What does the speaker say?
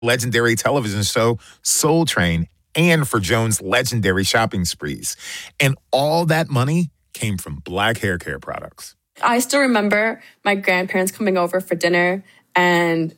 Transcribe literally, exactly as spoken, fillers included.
legendary television show Soul Train and for Joan's legendary shopping sprees. And all that money came from Black hair care products. I still remember my grandparents coming over for dinner and